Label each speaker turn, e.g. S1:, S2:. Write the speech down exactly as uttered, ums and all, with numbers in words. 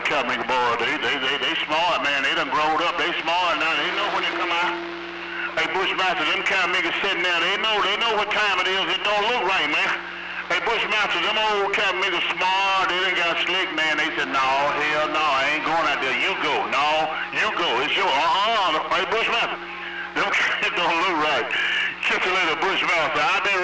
S1: Cowmaker boy. They, they, they, they smart, man. They done growed up. They smart now. They know when they come out. Hey, Bushmaster, them Cowmakers sitting there. They know, they know what time it is. It don't look right, man. Hey, Bushmaster, them old Cowmakers smart. They done got slick, man. They said, no, hell no, I ain't going out there. You go. No, you go. It's your, uh-uh. Hey, Bushmaster, them cats don't look right. Catch you later, Bushmaster. Out there